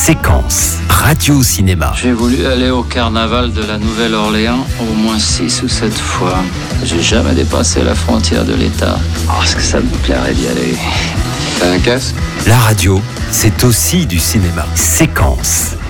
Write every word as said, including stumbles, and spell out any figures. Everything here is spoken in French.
Séquence, radio-cinéma. J'ai voulu aller au carnaval de la Nouvelle-Orléans au moins six ou sept fois. J'ai jamais dépassé la frontière de l'État. Parce que ça me plairait d'y aller. T'as un casque ? La radio, c'est aussi du cinéma. Séquence.